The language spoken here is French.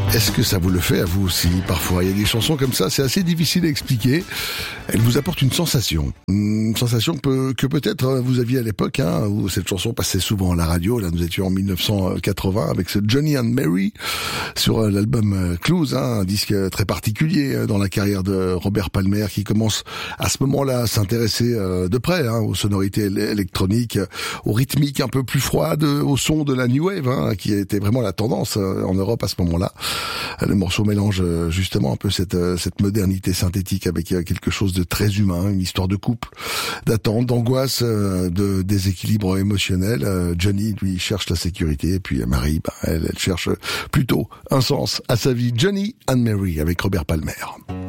Est-ce que ça vous le fait à vous aussi? Parfois, il y a des chansons comme ça, c'est assez difficile à expliquer. Elles vous apportent une sensation que peut-être vous aviez à l'époque, où cette chanson passait souvent à la radio. Là, nous étions en 1980 avec ce Johnny and Mary sur l'album Clues, un disque très particulier dans la carrière de Robert Palmer, qui commence à ce moment-là à s'intéresser de près aux sonorités électroniques, aux rythmiques un peu plus froides, au son de la New Wave, qui était vraiment la tendance en Europe à ce moment-là. Le morceau mélange justement un peu cette modernité synthétique avec quelque chose de très humain, une histoire de couple, d'attente, d'angoisse, de déséquilibre émotionnel. Johnny, lui, cherche la sécurité, et puis Marie, elle cherche plutôt un sens à sa vie. Johnny and Mary avec Robert Palmer.